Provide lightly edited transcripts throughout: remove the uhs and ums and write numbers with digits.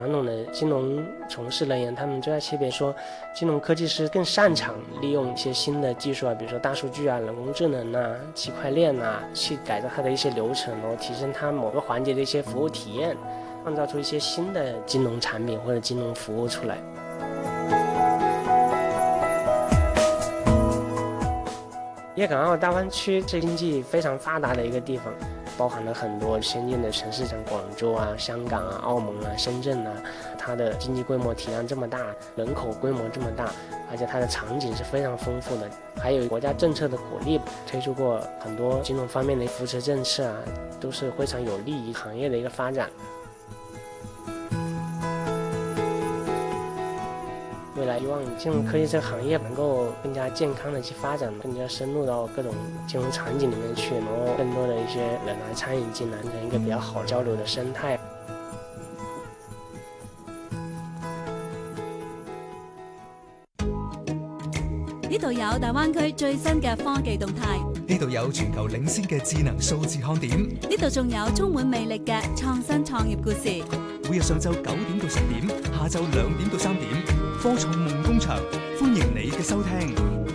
传统的金融从事人员，他们最大区别说，金融科技师更擅长利用一些新的技术啊，比如说大数据啊、人工智能啊、区块链啊，去改造它的一些流程，然后提升它某个环节的一些服务体验，创造出一些新的金融产品或者金融服务出来。粤港澳大湾区是经济非常发达的一个地方，包含了很多先进的城市，像广州啊、香港啊、澳门啊、深圳啊，它的经济规模体量这么大，人口规模这么大，而且它的场景是非常丰富的，还有国家政策的鼓励，推出过很多金融方面的扶持政策啊，都是非常有利于行业的一个发展。未来希望金融科技这个行业能够更加健康的去发展，更加深入到各种金融场景里面去，然后更多的一些人来参与进来，形成一个比较好交流的生态。 呢度有大灣區最新嘅科技動態， 呢度有全球領先嘅智能數字看點， 呢度仲有充滿魅力嘅創新創業故事。 每日上晝9點到10點，下晝2點到3點，科創夢工場，歡迎你嘅收聽。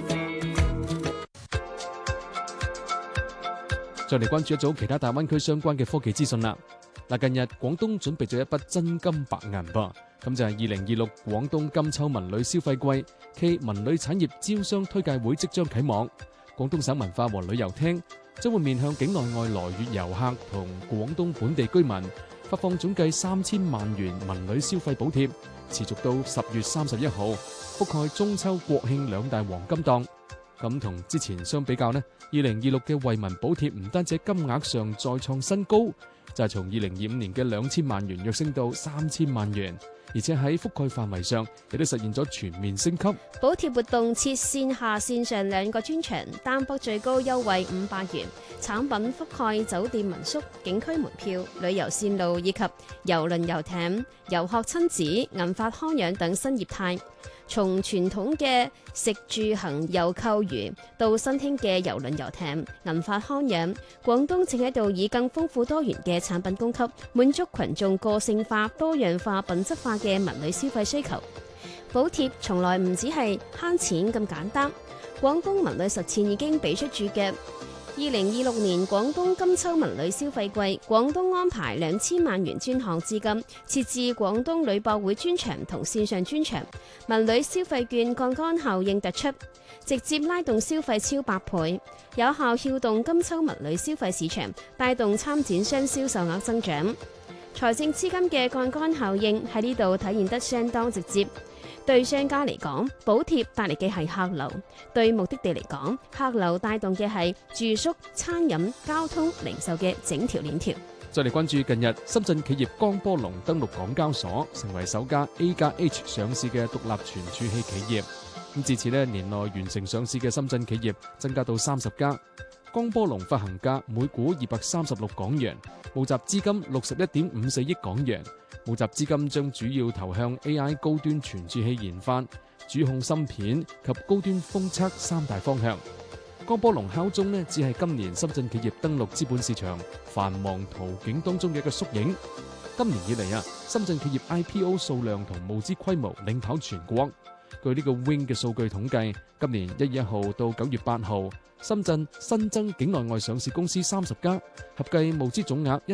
再嚟關注一組其他大灣區相關嘅科技資訊啦。嗱，近日廣東準備咗一筆真金白銀噃，咁就係2026廣東金秋文旅消費季暨文旅產業招商推介會即將啟網。廣東省文化和旅遊廳將會面向境內外來粵遊客同廣東本地居民發放總計3000萬元文旅消費補貼，持續到10月31號，覆蓋中秋國慶兩大黃金檔。咁同之前相比較呢，2026嘅惠民補貼唔單止金額上再創新高，就係從2025年嘅2000萬元躍升到3000萬元，而且喺覆蓋範圍上亦都實現咗全面升級。 補貼活動設線下線上2個專場，單筆最高優惠500元，產品覆蓋酒店民宿、景區門票、旅遊線路以及郵輪遊艇、遊學親子、銀髮康養等新業態。從傳統嘅食住行遊購娛到新興嘅郵輪遊艇、銀髮康養，廣東正喺度以更豐富多元嘅產品供給，滿足群眾個性化、多樣化、品質化嘅文旅消費需求。補貼從來唔只係慳錢咁簡單，廣東文旅實踐已經俾出注腳。2026年廣東金秋文旅消費季，廣東安排2000萬元專項資金，設置廣東旅博會專場同線上專場，文旅消費券槓桿效應突出，直接拉動消費超100倍，有效撬動金秋文旅消費市場，帶動參展商銷售額增長。財政資金嘅槓桿效應喺呢度體現得相當直接。對商家嚟講，補貼帶嚟嘅係客流；對目的地嚟講，客流帶動嘅係住宿、餐飲、交通、零售嘅整條鏈條。 再嚟關注近日深圳企業江波龍登陸港交所，成為首家 A+H 上市嘅獨立存儲器企業。咁至此年內完成上市嘅深圳企業增加到30家。江波龍發行價每股236港元，募集資金61.54億港元。募集資金將主要投向 AI 高端存儲器研發、主控芯片及高端封測3大方向。江波龍敲鐘只係今年深圳企業登陸資本市場繁忙途徑當中嘅一個縮影。今年以嚟深圳企業 IPO 數量同募資規模領跑全國。據呢個 Wing 嘅數據統計，今年1月1號到9月8號，深圳新增境內外上市公司30家，合計募資總額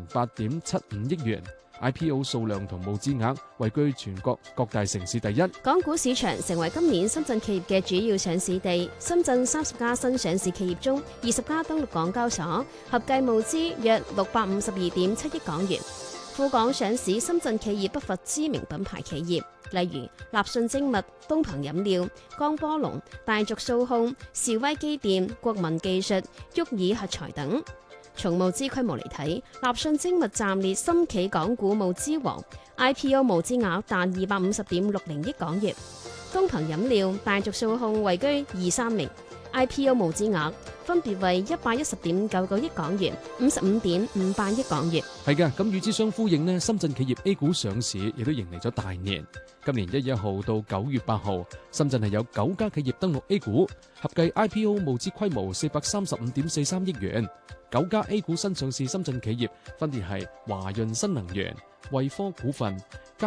1008.75億元。IPO 數量同募資額位居全國各大城市第一。 港股市場成為今年深圳企業嘅主要上市地。深圳30家新上市企業中，20家登陸港交所，合計募資約652.7億港元。赴港上市深圳企業不乏知名品牌企業，例如立信精密、東鵬飲料、江波龍、大族數控、兆威機電、國民技術、沃爾核材等。從募資規模嚟睇，立信精密暫列深企港股募資王 ，IPO 募資額達250.60億港元。東鵬飲料、大族數控位居2、3名 ，IPO 募資額分別為110.99億港元、55.58億港元。 係嘅，咁與之相呼應呢，深圳企業 A 股上市亦都迎嚟咗大年。今年1月1號到9月8號，深圳係有9家企業登陸 A 股，合計 IPO 募資規模435.43億元。9家 A 股新上市深圳企業分別係華潤新能源、惠科股份、